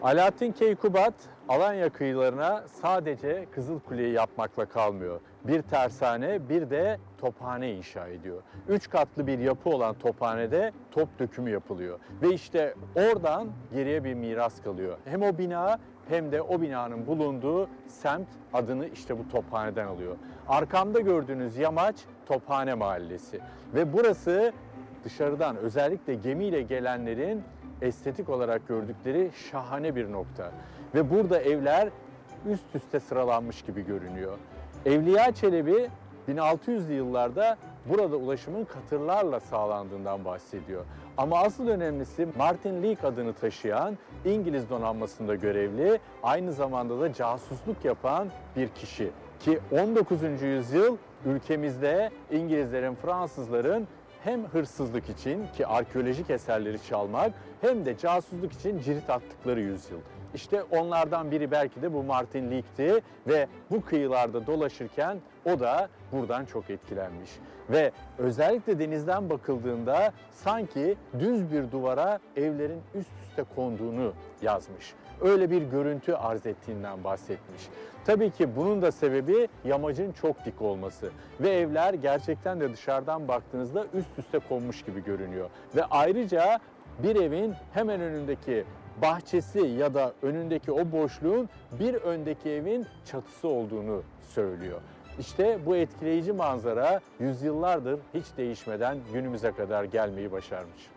Alaaddin Keykubat, Alanya kıyılarına sadece Kızılkule'yi yapmakla kalmıyor. Bir tersane, bir de tophane inşa ediyor. 3 katlı bir yapı olan tophanede top dökümü yapılıyor. Ve işte oradan geriye bir miras kalıyor. Hem o bina hem de o binanın bulunduğu semt adını işte bu tophaneden alıyor. Arkamda gördüğünüz yamaç Tophane Mahallesi. Ve burası dışarıdan özellikle gemiyle gelenlerin estetik olarak gördükleri şahane bir nokta. Ve burada evler üst üste sıralanmış gibi görünüyor. Evliya Çelebi 1600'lü yıllarda burada ulaşımın katırlarla sağlandığından bahsediyor. Ama asıl önemlisi Martin Leake adını taşıyan İngiliz donanmasında görevli, aynı zamanda da casusluk yapan bir kişi. Ki 19. yüzyıl ülkemizde İngilizlerin, Fransızların hem hırsızlık için ki arkeolojik eserleri çalmak hem de casusluk için cirit attıkları yüzyıl. İşte onlardan biri belki de bu Martin Leake'ti ve bu kıyılarda dolaşırken o da buradan çok etkilenmiş. Ve özellikle denizden bakıldığında sanki düz bir duvara evlerin üst üste konduğunu yazmış. Öyle bir görüntü arz ettiğinden bahsetmiş. Tabii ki bunun da sebebi yamacın çok dik olması ve evler gerçekten de dışarıdan baktığınızda üst üste konmuş gibi görünüyor. Ve ayrıca bir evin hemen önündeki bahçesi ya da önündeki o boşluğun bir öndeki evin çatısı olduğunu söylüyor. İşte bu etkileyici manzara yüzyıllardır hiç değişmeden günümüze kadar gelmeyi başarmış.